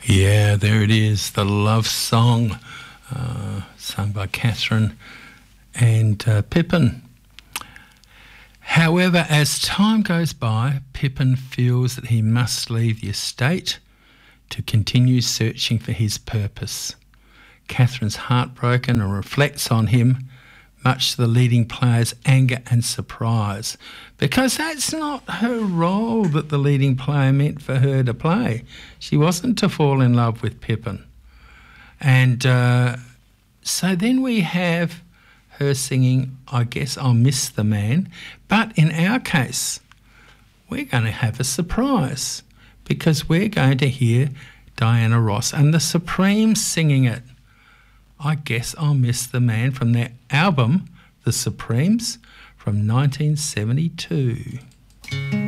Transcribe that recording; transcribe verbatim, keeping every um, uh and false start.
Yeah, there it is, the love song uh, sung by Catherine and uh, Pippin. However, as time goes by, Pippin feels that he must leave the estate to continue searching for his purpose. Catherine's heartbroken and reflects on him, much to the leading player's anger and surprise, because that's not her role that the leading player meant for her to play. She wasn't to fall in love with Pippin. And uh, so then we have her singing, I Guess I'll Miss the Man. But in our case, we're going to have a surprise because we're going to hear Diana Ross and the Supremes singing it. I Guess I'll Miss the Man from their album, The Supremes, from nineteen seventy-two.